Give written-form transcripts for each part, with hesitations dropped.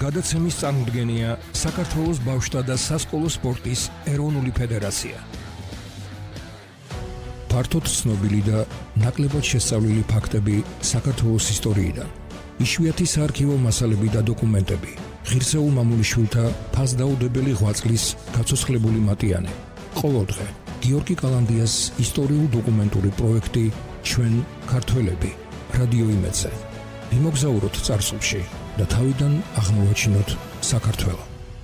გადაცემის წარმოდგენია საქართველოს ბავშვთა და სასკოლო სპორტის ეროვნული ფედერაცია. ფართოდ ცნობილი და ნაკლებად შესწავლილი ფაქტები საქართველოს ისტორიიდან. იშვიათი საარქივო მასალები და დოკუმენტები. ღირსეულ მამულიშვილთა ფასდაუდებელი ღვაწლის გაცოცხლებული მატიანე. ყოველდღე გიორგი კალანდიას ისტორიულ დოკუმენტური პროექტი ჩვენ ქართველები რადიო იმედზე. მიმოგზაუროთ წარსულში და თავიდან აღმოვაჩინოთ საქართველო.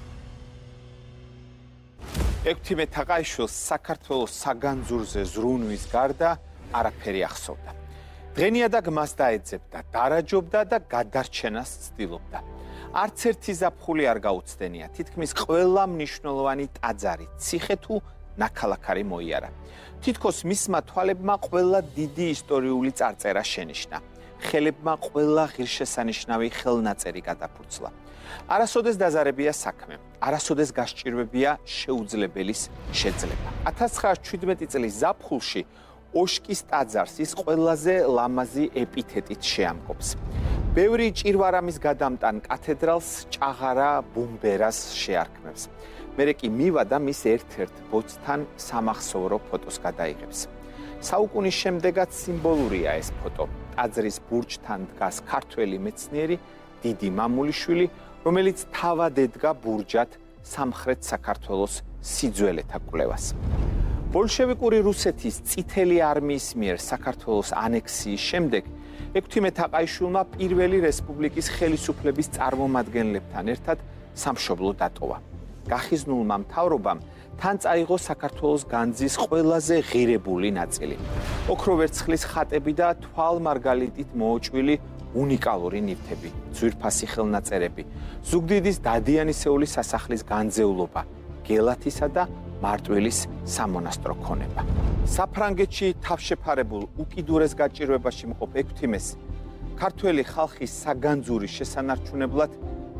ექვთიმე თაყაიშვილს საქართველოს საგანძურზე ზრუნვის გარდა არაფერი ახსოვდა. დღენიადაგ მას დაეძებდა, დარაჯობდა და გადარჩენას ცდილობდა. არც ერთი ზაფხული არ გაუცდენია, თითქმის ყველა მნიშვნელოვანი ტაძარი, ციხე თუ ნაქალაქარი მოიარა. თითქოს მისმა თვალებმა ყველა დიდი ისტორიული წარწერა შენიშნა. ხელებმა ყველა ღირსშესანიშნავი ხელნაწერი გადაფურცლა. არასოდეს დაზარებია საქმე, არასოდეს გასჭირვებია შეუძლებელის შეძლება. 1917 წლის ზაფხულში ოშკის ტაძარს ის ყველაზე ლამაზი ეპითეტით შეამკობს. ბევრი ჭირვარამის გადამტან კათედრალს ჭაღარა ბუმბერას შეარქმევს. მერე კი მივა და მის ერთ-ერთ ბოძთან სამახსოვრო ფოტოს გადაიღებს. საუკუნის შემდეგაც სიმბოლურია ეს ფოტო. ტაძრის ბურჯთან დგას ქართველი მეცნიერი დიდი მამულიშვილი, რომელიც თავად ედგა ბურჯად სამხრეთ საქართველოს სიძველეთა კვლევას. ბოლშევიკური რუსეთის წითელი არმიის მიერ საქართველოს ანექსიის შემდეგ ექვთიმე თაყაიშვილმა პირველი რესპუბლიკის ხელისუფლების წარმომადგენლებთან ერთად სამშობლო დატოვა. გახიზნულმა მთავრობამ თან წაიღო საქართველოს განძის ყველაზე ღირებული ნაწილი. ოქროვერცხლის ხატები და თვალმარგალიტით მოოჭვილი უნიკალური ნივთები, ძვირფასი ხელნაწერები, ზუგდიდის დადიანისეული სასახლის განძეულობა, გელათისა და მარტვილის სამონასტრო ქონება. საფრანგეთში თავშეფარებულ უკიდურეს გაჭირვებაში მყოფ ექვთიმეს ქართველი ხალხის საგანძურის შესანარჩუნებლად